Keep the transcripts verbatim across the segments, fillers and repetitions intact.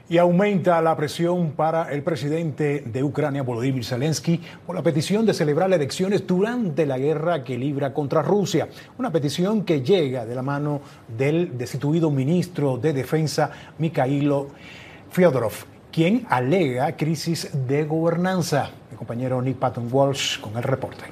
Y aumenta la presión para el presidente de Ucrania, Volodymyr Zelensky, por la petición de celebrar elecciones durante la guerra que libra contra Rusia. Una petición que llega de la mano del destituido ministro de Defensa, Mikhailo Fyodorov, quien alega crisis de gobernanza. Mi compañero Nick Patton-Walsh con el reporte.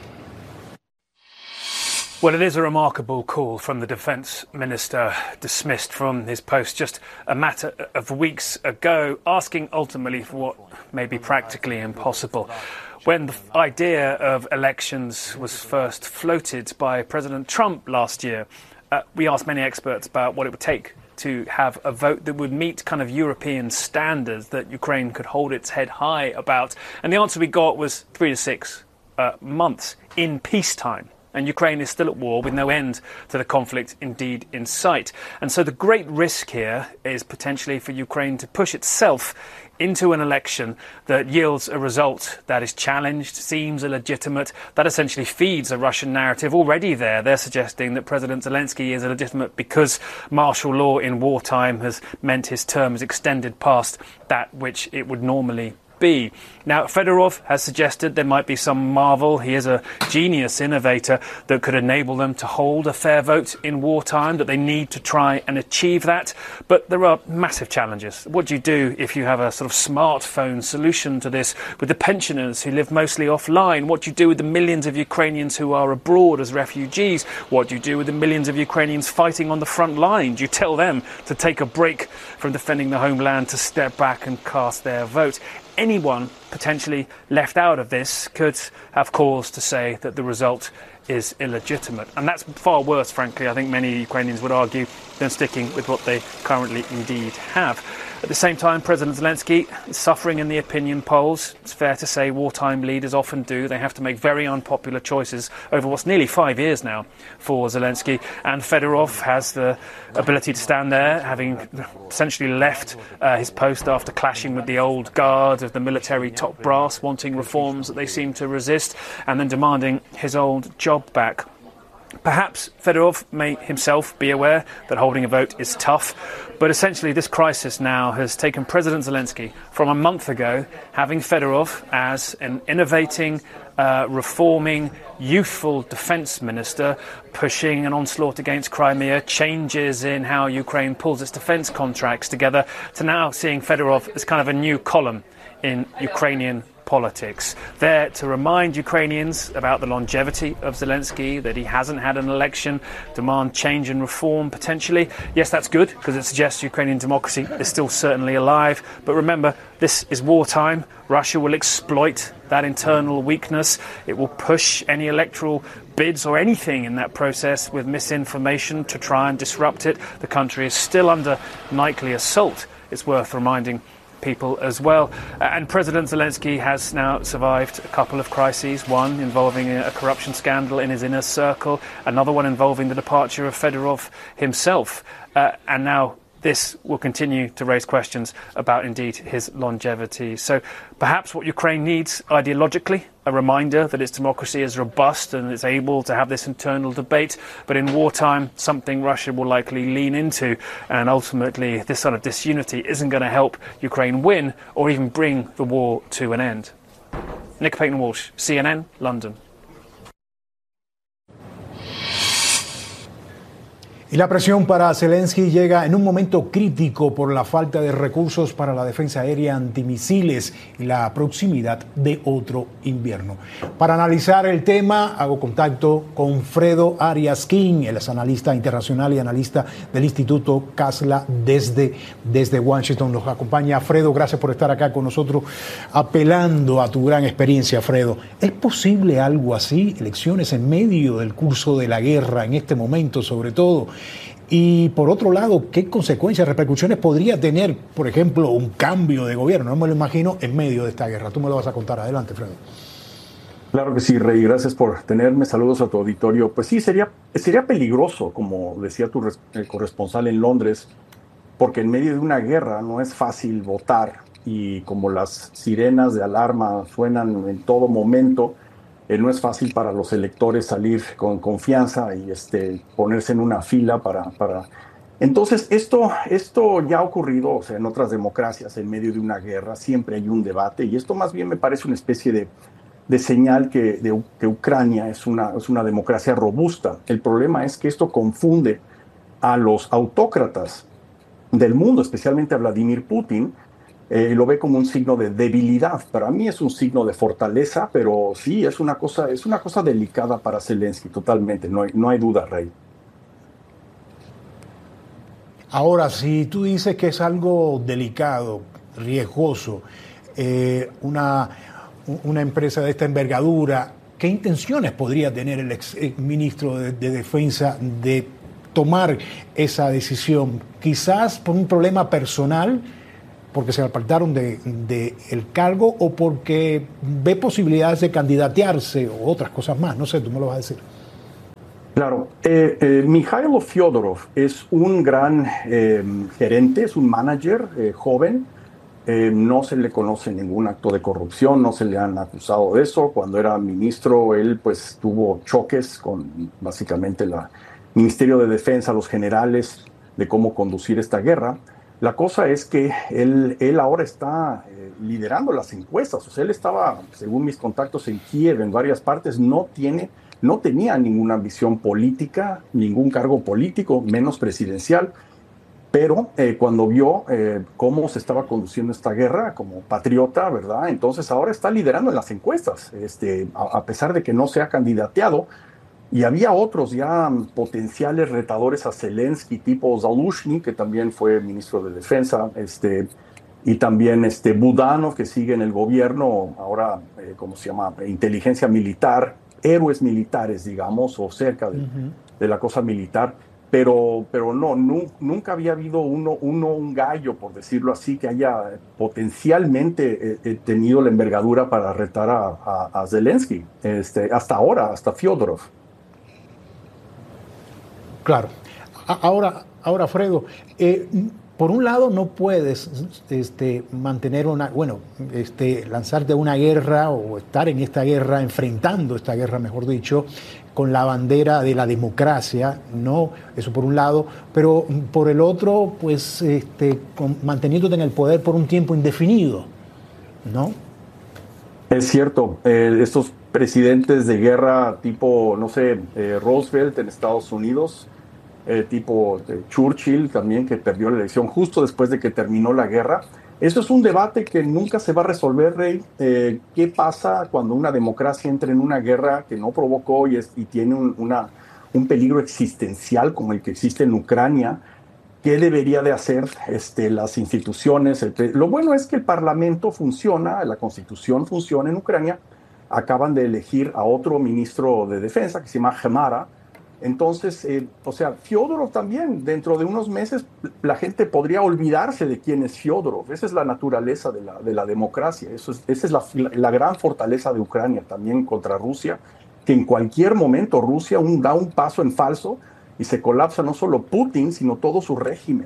Well, it is a remarkable call from the Defence Minister, dismissed from his post just a matter of weeks ago, asking ultimately for what may be practically impossible. When the idea of elections was first floated by President Trump last year, uh, we asked many experts about what it would take to have a vote that would meet kind of European standards that Ukraine could hold its head high about. And the answer we got was three to six uh, months in peacetime. And Ukraine is still at war with no end to the conflict indeed in sight. And so the great risk here is potentially for Ukraine to push itself into an election that yields a result that is challenged, seems illegitimate, that essentially feeds a Russian narrative already there. They're suggesting that President Zelensky is illegitimate because martial law in wartime has meant his term is extended past that which it would normally be. Now, Fedorov has suggested there might be some marvel. He is a genius innovator that could enable them to hold a fair vote in wartime, that they need to try and achieve that. But there are massive challenges. What do you do if you have a sort of smartphone solution to this with the pensioners who live mostly offline? What do you do with the millions of Ukrainians who are abroad as refugees? What do you do with the millions of Ukrainians fighting on the front line? Do you tell them to take a break from defending the homeland, to step back and cast their vote? Anyone potentially left out of this could have cause to say that the result is illegitimate. And that's far worse, frankly, I think many Ukrainians would argue, than sticking with what they currently indeed have. At the same time, President Zelensky is suffering in the opinion polls. It's fair to say wartime leaders often do. They have to make very unpopular choices over what's nearly five years now for Zelensky. And Fedorov has the ability to stand there, having essentially left uh, his post after clashing with the old guard of the military top brass, wanting reforms that they seem to resist, and then demanding his old job back. Perhaps Fedorov may himself be aware that holding a vote is tough, but essentially this crisis now has taken President Zelensky from a month ago, having Fedorov as an innovating, uh, reforming, youthful defence minister, pushing an onslaught against Crimea, changes in how Ukraine pulls its defence contracts together, to now seeing Fedorov as kind of a new column in Ukrainian politics, there to remind Ukrainians about the longevity of Zelensky, that he hasn't had an election, demand change and reform potentially. Yes, that's good, because it suggests Ukrainian democracy is still certainly alive. But remember, this is wartime. Russia will exploit that internal weakness. It will push any electoral bids or anything in that process with misinformation to try and disrupt it. The country is still under nightly assault, it's worth reminding people as well. Uh, and President Zelensky has now survived a couple of crises, one involving a, a corruption scandal in his inner circle, another one involving the departure of Fedorov himself, uh, and now this will continue to raise questions about indeed his longevity. So perhaps what Ukraine needs ideologically, a reminder that its democracy is robust and it's able to have this internal debate, but in wartime something Russia will likely lean into, and ultimately this sort of disunity isn't going to help Ukraine win or even bring the war to an end. Nick Patton-Walsh, C N N, London. Y la presión para Zelensky llega en un momento crítico por la falta de recursos para la defensa aérea antimisiles y la proximidad de otro invierno. Para analizar el tema, hago contacto con Fredo Arias King, él es analista internacional y analista del Instituto Casla desde, desde Washington. Nos acompaña Fredo, gracias por estar acá con nosotros, apelando a tu gran experiencia, Fredo. ¿Es posible algo así? Elecciones en medio del curso de la guerra, en este momento sobre todo. Y por otro lado, ¿qué consecuencias, repercusiones podría tener, por ejemplo, un cambio de gobierno? No me lo imagino en medio de esta guerra. Tú me lo vas a contar. Adelante, Fredo. Claro que sí, Rey. Gracias por tenerme. Saludos a tu auditorio. Pues sí, sería, sería peligroso, como decía tu el corresponsal en Londres, porque en medio de una guerra no es fácil votar, y como las sirenas de alarma suenan en todo momento, Eh, no es fácil para los electores salir con confianza y este, ponerse en una fila para, para Entonces, esto, esto ya ha ocurrido, o sea, en otras democracias, en medio de una guerra, siempre hay un debate, y esto más bien me parece una especie de, de señal que, de, que Ucrania es una, es una democracia robusta. El problema es que esto confunde a los autócratas del mundo, especialmente a Vladimir Putin, eh, lo ve como un signo de debilidad. Para mí es un signo de fortaleza, pero sí, es una cosa, es una cosa delicada para Zelensky, totalmente, no hay, no hay duda, Rey. Ahora, si tú dices que es algo delicado, riesgoso, eh, una, una empresa de esta envergadura, ¿qué intenciones podría tener el ex ministro de, de Defensa de tomar esa decisión? Quizás por un problema personal, porque se apartaron del de, de cargo, o porque ve posibilidades de candidatearse o otras cosas más. No sé, tú me lo vas a decir. Claro, eh, eh, Mikhailo Fyodorov es un gran eh, gerente, es un manager eh, joven, eh, no se le conoce ningún acto de corrupción, no se le han acusado de eso. Cuando era ministro, él pues tuvo choques con básicamente el Ministerio de Defensa, los generales, de cómo conducir esta guerra. La cosa es que él, él ahora está eh, liderando las encuestas, o sea, él estaba, según mis contactos en Kiev, en varias partes, no tiene... No tenía ninguna ambición política, ningún cargo político, menos presidencial, pero eh, cuando vio eh, cómo se estaba conduciendo esta guerra como patriota, ¿verdad? Entonces ahora está liderando en las encuestas, este, a, a pesar de que no se ha candidateado. Y había otros ya potenciales retadores a Zelensky, tipo Zaluzhny, que también fue ministro de Defensa, este, y también este, Budanov, que sigue en el gobierno, ahora, eh, ¿cómo se llama? Inteligencia militar, héroes militares, digamos, o cerca de, uh-huh. de la cosa militar, pero, pero no, nu, nunca había habido uno, uno, un gallo, por decirlo así, que haya potencialmente eh, tenido la envergadura para retar a, a, a Zelensky, este, hasta ahora, hasta Fyodorov. Claro. Ahora, ahora Fredo, eh, por un lado no puedes este, mantener una, bueno, este, lanzarte a una guerra o estar en esta guerra, enfrentando esta guerra, mejor dicho, con la bandera de la democracia, ¿no? Eso por un lado, pero por el otro, pues, este, con, manteniéndote en el poder por un tiempo indefinido, ¿no? Es cierto, eh, estos presidentes de guerra tipo, no sé, eh, Roosevelt en Estados Unidos, Eh, tipo de Churchill también, que perdió la elección justo después de que terminó la guerra. Eso es un debate que nunca se va a resolver, Rey. Eh, ¿Qué pasa cuando una democracia entra en una guerra que no provocó y, es, y tiene un, una, un peligro existencial como el que existe en Ucrania? ¿Qué debería de hacer este, las instituciones? El, lo bueno es que el Parlamento funciona, la Constitución funciona en Ucrania. Acaban de elegir a otro ministro de Defensa que se llama Gemara. Entonces, eh, o sea, Fyodorov también, dentro de unos meses, la gente podría olvidarse de quién es Fyodorov. Esa es la naturaleza de la, de la democracia. Eso es, esa es la, la gran fortaleza de Ucrania también contra Rusia, que en cualquier momento Rusia un, da un paso en falso y se colapsa no solo Putin, sino todo su régimen.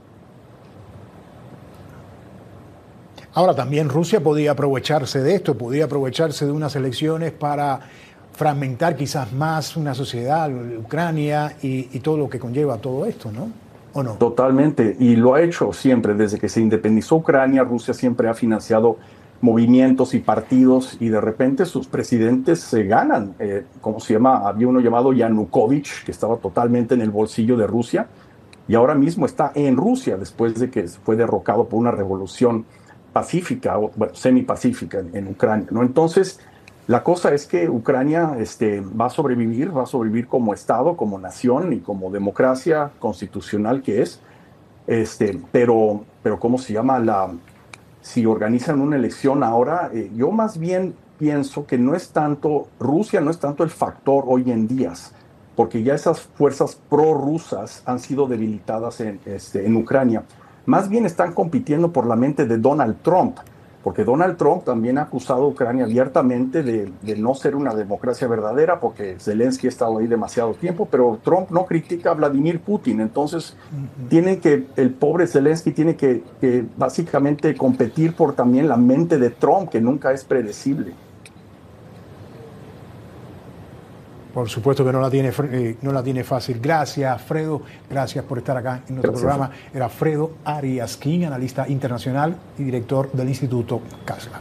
Ahora, también Rusia podía aprovecharse de esto, podía aprovecharse de unas elecciones para fragmentar quizás más una sociedad, Ucrania, y, y todo lo que conlleva todo esto, ¿no? ¿O no? Totalmente, y lo ha hecho siempre. Desde que se independizó Ucrania, Rusia siempre ha financiado movimientos y partidos, y de repente sus presidentes se ganan. Eh, ¿Cómo se llama? Había uno llamado Yanukovych, que estaba totalmente en el bolsillo de Rusia, y ahora mismo está en Rusia, después de que fue derrocado por una revolución pacífica, o bueno, semipacífica en, en Ucrania, ¿no? Entonces, la cosa es que Ucrania este, va a sobrevivir, va a sobrevivir como Estado, como nación y como democracia constitucional que es. Este, pero, pero ¿cómo se llama? La, si organizan una elección ahora, eh, yo más bien pienso que no es tanto, Rusia no es tanto el factor hoy en día, porque ya esas fuerzas prorrusas han sido debilitadas en, este, en Ucrania. Más bien están compitiendo por la mente de Donald Trump, porque Donald Trump también ha acusado a Ucrania abiertamente de, de no ser una democracia verdadera, porque Zelensky ha estado ahí demasiado tiempo, pero Trump no critica a Vladimir Putin. Entonces, uh-huh. tienen que, el pobre Zelensky tiene que, que básicamente competir por también la mente de Trump, que nunca es predecible. Por supuesto que no la tiene, eh, no la tiene fácil. Gracias, Fredo. Gracias por estar acá en nuestro Gracias. programa. Era Fredo Arias King, analista internacional y director del Instituto Casla.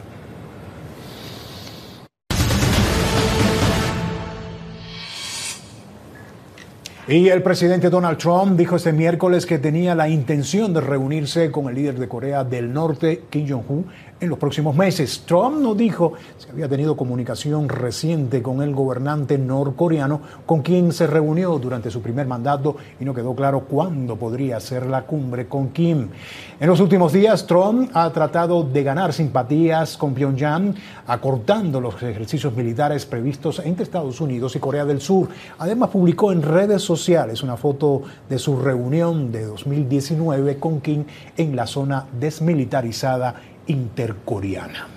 Y el presidente Donald Trump dijo este miércoles que tenía la intención de reunirse con el líder de Corea del Norte, Kim Jong-un, en los próximos meses. Trump no dijo si había tenido comunicación reciente con el gobernante norcoreano, con quien se reunió durante su primer mandato, y no quedó claro cuándo podría ser la cumbre con Kim. En los últimos días, Trump ha tratado de ganar simpatías con Pyongyang, acortando los ejercicios militares previstos entre Estados Unidos y Corea del Sur. Además, publicó en redes sociales una foto de su reunión de dos mil diecinueve con Kim en la zona desmilitarizada intercoreana.